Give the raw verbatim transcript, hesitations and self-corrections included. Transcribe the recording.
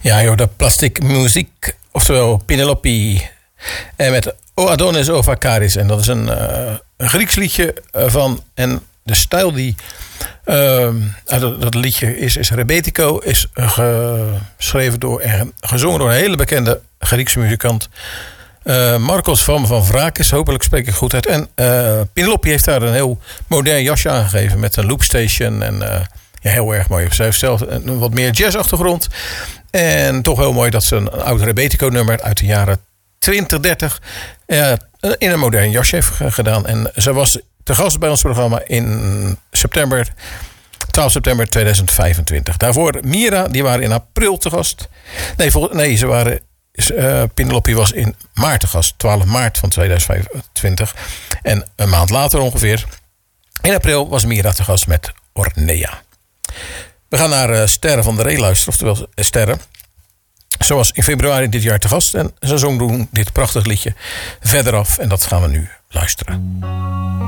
Ja, joh, de Plastic Muziek, oftewel Penelope. En met O Adonis O Vakaris. En dat is een, uh, een Grieks liedje van. En de stijl die uh, dat, dat liedje is, is rebetiko. Is geschreven door en gezongen door een hele bekende Griekse muzikant. Uh, Marcos van Van Vrakis, hopelijk spreek ik goed uit. En uh, Penelope heeft daar een heel modern jasje aangegeven met een loopstation. En uh, ja, heel erg mooi. Zij heeft zelf een wat meer jazzachtergrond. En toch heel mooi dat ze een oud rebetiko nummer uit de jaren twintig, dertig uh, in een modern jasje heeft gedaan. En ze was te gast bij ons programma in september, twaalf september tweeduizend vijfentwintig. Daarvoor Mira, die waren in april te gast. Nee, vol, nee ze waren... Uh, Penelope was in maart te gast, twaalf maart van tweeduizend vijfentwintig. En een maand later ongeveer, in april, was Mira te gast met Ornea. We gaan naar uh, Sterren van de Ree luisteren, oftewel uh, Sterren. Ze was in februari dit jaar te gast en ze zong doen dit prachtig liedje Verderaf. En dat gaan we nu luisteren.